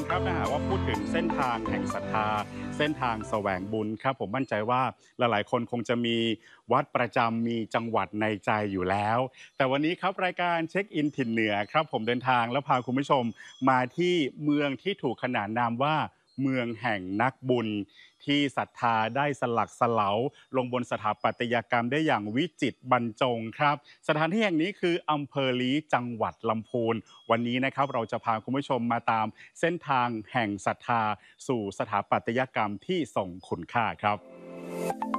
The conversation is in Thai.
ครับถ้าหากว่าพูดถึงเส้นทางแห่งศรัทธาเส้นทางแสวงบุญครับผมมั่นใจว่าหลายๆคนคงจะมีวัดประจำมีจังหวัดในใจอยู่แล้วแต่วันนี้ครับรายการเช็คอินถิ่นเหนือครับผมเดินทางแล้วพาคุณผู้ชมมาที่เมืองที่ถูกขนานนามว่าเมืองแห่งนักบุญที่ศรัทธาได้สลักสลาลงบนสถาปัตยกรรมได้อย่างวิจิตรบรรจงครับสถานที่แห่งนี้คืออำเภอลี้จังหวัดลำพูนวันนี้นะครับเราจะพาคุณผู้ชมมาตามเส้นทางแห่งศรัทธาสู่สถาปัตยกรรมที่ทรงคุณค่าครับ